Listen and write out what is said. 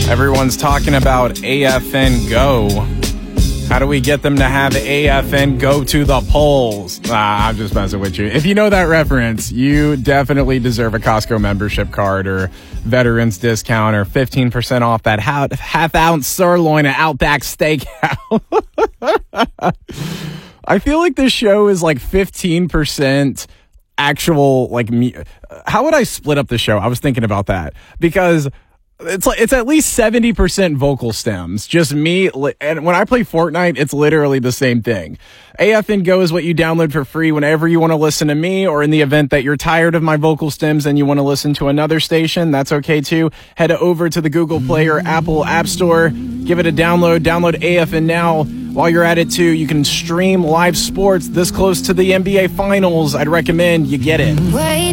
Everyone's talking about AFN Go. How do we get them to have AFN go to the polls? I'm just messing with you. If you know that reference, you definitely deserve a Costco membership card or veterans discount or 15% off that half-ounce sirloin at Outback Steakhouse. I feel like this show is like 15% actual, like, me. How would I split up the show? I was thinking about that because it's at least 70% vocal stems, just me. And when I play Fortnite, it's literally the same thing. AFN Go is what you download for free whenever you want to listen to me, or in the event that you're tired of my vocal stems and you want to listen to another station, that's okay too. Head over to the Google Play or Apple App Store, give it a download AFN now. While you're at it too, you can stream live sports this close to the NBA Finals. I'd recommend you get it.